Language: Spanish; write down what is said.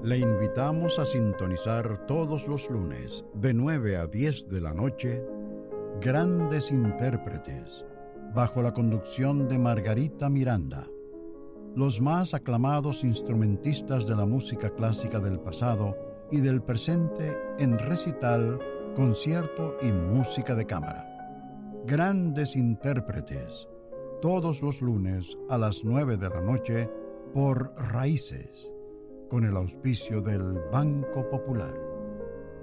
Le invitamos a sintonizar todos los lunes de 9 a 10 de la noche Grandes Intérpretes, bajo la conducción de Margarita Miranda. Los más aclamados instrumentistas de la música clásica del pasado y del presente en recital, concierto y música de cámara. Grandes Intérpretes, todos los lunes a las 9 de la noche por Raíces, con el auspicio del Banco Popular.